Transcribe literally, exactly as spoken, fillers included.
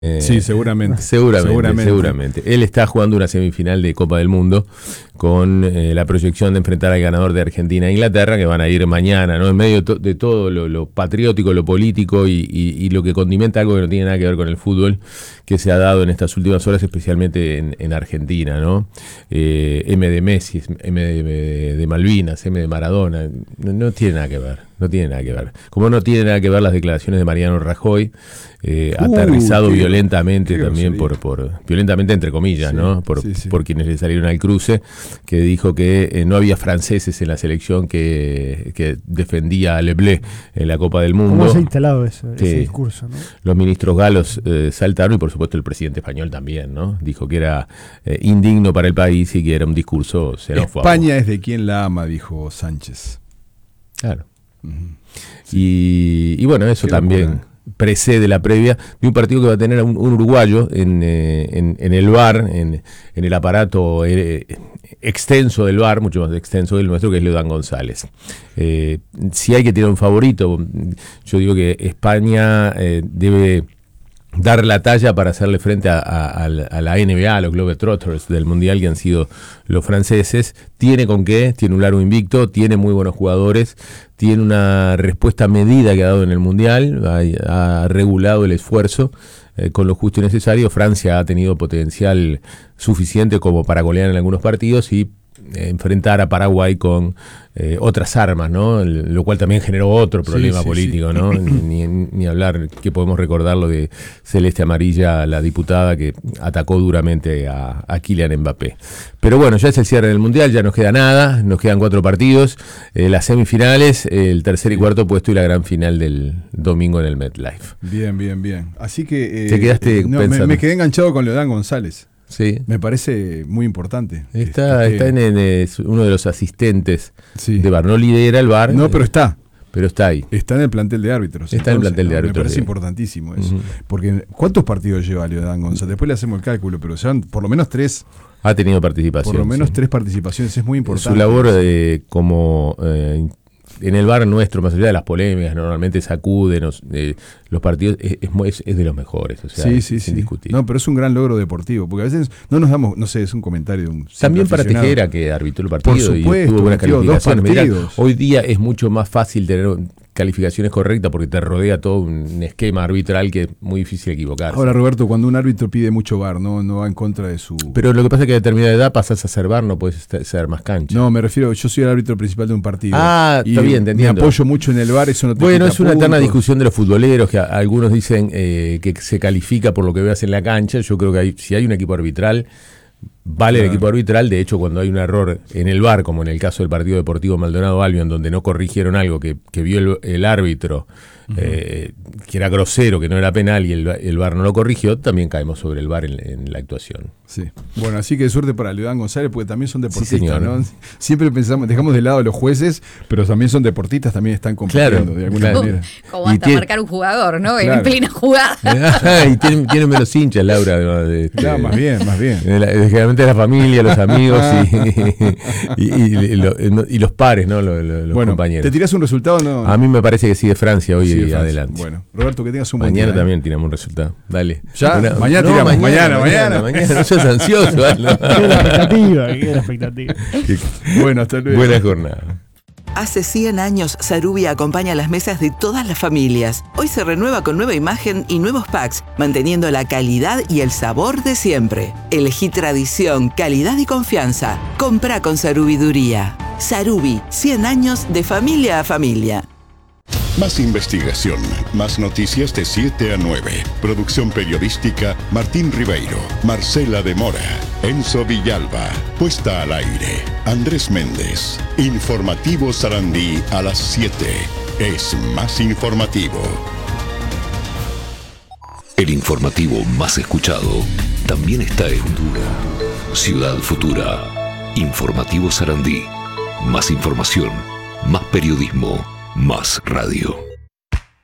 Eh, sí, seguramente. seguramente. Seguramente. Seguramente. Él está jugando una semifinal de Copa del Mundo con eh, la proyección de enfrentar al ganador de Argentina e Inglaterra, que van a ir mañana, ¿no? En medio de, to- de todo lo, lo patriótico, lo político y, y, y lo que condimenta algo que no tiene nada que ver con el fútbol, que se ha dado en estas últimas horas, especialmente en, en Argentina, ¿no? Eh, M de Messi, M de, de, de Malvinas, M de Maradona, no, no tiene nada que ver. No tiene nada que ver. Como no tiene nada que ver las declaraciones de Mariano Rajoy, eh, uh, aterrizado qué, violentamente qué también por, por, violentamente entre comillas, sí, ¿no? Por, sí, sí. por quienes le salieron al cruce, que dijo que eh, no había franceses en la selección que, que defendía a Leblé en la Copa del Mundo. ¿Cómo se ha instalado eso, ese discurso, ¿no? Los ministros galos eh, saltaron y por supuesto el presidente español también, ¿no? Dijo que era eh, indigno para el país y que era un discurso xenófobo. España es de quien la ama, dijo Sánchez. Claro. Uh-huh. Sí. Y, y bueno, eso Qué también locura. Precede la previa de un partido que va a tener un, un uruguayo en, eh, en, en el V A R, en, en el aparato eh, extenso del V A R, mucho más extenso que el nuestro, que es Leodán González. Eh, si hay que tener un favorito, yo digo que España eh, debe dar la talla para hacerle frente a, a, a la N B A, a los Globetrotters del Mundial, que han sido los franceses. Tiene con qué, tiene un largo invicto, tiene muy buenos jugadores, tiene una respuesta medida que ha dado en el Mundial, ha, ha regulado el esfuerzo eh, con lo justo y necesario. Francia ha tenido potencial suficiente como para golear en algunos partidos y eh, enfrentar a Paraguay con eh, otras armas, ¿no? Lo cual también generó otro problema sí, sí, político, sí. ¿no? Ni, ni hablar que podemos recordar lo de Celeste Amarilla, la diputada que atacó duramente a, a Kylian Mbappé. Pero bueno, ya es el cierre del Mundial, ya nos queda nada, nos quedan cuatro partidos, eh, las semifinales, el tercer y cuarto puesto y la gran final del domingo en el MetLife. Bien, bien, bien. Así que... Eh, ¿Te quedaste eh, no, pensando? Me, me quedé enganchado con Leodán González. Sí. Me parece muy importante. Está, este, está en, en es uno de los asistentes sí. de V A R. No lidera el V A R. No, pero está. Pero está ahí. Está en el plantel de árbitros. Está entonces, en el plantel de árbitros. Me parece de... importantísimo eso. Uh-huh. Porque ¿cuántos partidos lleva Leodán González? Después le hacemos el cálculo, pero sean por lo menos tres. Ha tenido participación. Por lo menos sí. tres participaciones. Es muy importante. Su labor eh, como... Eh, en el V A R nuestro, más allá de las polémicas, normalmente sacude nos, eh, los partidos, es, es, es de los mejores, o sea, sí, es, sí, es sí. indiscutible. No, pero es un gran logro deportivo, porque a veces no nos damos, no sé, es un comentario de un también para Tejera, que arbitró el partido. Por supuesto, y tuvo buenas calificaciones. Mirá, hoy día es mucho más fácil tener calificaciones correctas porque te rodea todo un esquema arbitral que es muy difícil equivocarse. Ahora, Roberto, cuando un árbitro pide mucho V A R, no, no va en contra de su... Pero lo que pasa es que a determinada edad pasas a ser V A R, no puedes ser más cancha. No, me refiero, yo soy el árbitro principal de un partido. Ah, está bien, te entiendo. Me apoyo mucho en el V A R, eso no te Bueno, es una puntos. eterna discusión de los futboleros, que a, algunos dicen eh, que se califica por lo que veas en la cancha. Yo creo que hay, si hay un equipo arbitral, vale claro. El equipo arbitral. De hecho, cuando hay un error en el V A R, como en el caso del partido deportivo Maldonado-Albion, donde no corrigieron algo que, que vio el, el árbitro, uh-huh. eh, que era grosero, que no era penal, y el, el V A R no lo corrigió, también caemos sobre el V A R en, en la actuación. Sí. Bueno, así que suerte para Leodán González, porque también son deportistas, sí, señor. ¿no? Siempre pensamos, dejamos de lado a los jueces, pero también son deportistas, también están compitiendo claro, de alguna claro. manera. Como hasta tiene, marcar un jugador, ¿no? Claro. En plena jugada. Y tienen, tienen menos hinchas, Laura. De, de, claro, de, más bien, más bien. De la, de, generalmente la familia, los amigos y, y, y, y, lo, y los pares, ¿no? Los, los bueno, compañeros. ¿te tirás un resultado? No. A mí me parece que sí de Francia hoy sí, y Francia. Adelante. Bueno, Roberto, que tengas un mañana buen día. También tiramos un resultado. Dale. ¿Ya? Una, mañana no, tiramos. Mañana, mañana. Mañana, mañana, mañana. No seas ansioso. ¿Vale? Queda la expectativa, queda la expectativa. Bueno, hasta luego. Buena jornada. Hace cien años, Sarubi acompaña las mesas de todas las familias. Hoy se renueva con nueva imagen y nuevos packs, manteniendo la calidad y el sabor de siempre. Elegí tradición, calidad y confianza. Comprá con Sarubiduría. Sarubi, cien años de familia a familia. Más investigación, más noticias de siete a nueve. Producción periodística Martín Ribeiro, Marcela de Mora, Enzo Villalba. Puesta al aire, Andrés Méndez. Informativo Sarandí a las siete. Es más informativo. El informativo más escuchado también está en Futura. Ciudad Futura. Informativo Sarandí. Más información, más periodismo, más radio.